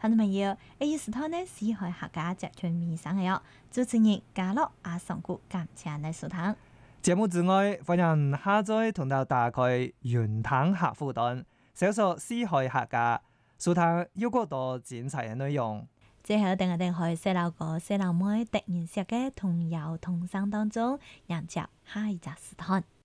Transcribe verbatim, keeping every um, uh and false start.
聽眾朋友，呢時段呢，四海客家集團面上嘅哦，主持人嘉樂阿上古感謝你收聽。 節目之外，歡迎下載同到打開雲聽客戶端，搜索四海客家，收聽有更多精彩嘅內容。 最後，等我哋去細路哥、細路妹突然識嘅童謠童聲當中，迎接下一集時段。